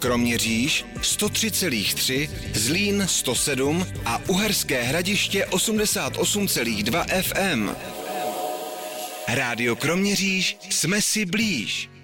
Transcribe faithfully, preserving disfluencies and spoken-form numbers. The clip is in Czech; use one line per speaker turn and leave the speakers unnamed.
Kroměříž sto tři celá tři, Zlín sto sedm a Uherské Hradiště osmdesát osm celá dva F M. Rádio Kroměříž, jsme si blíž.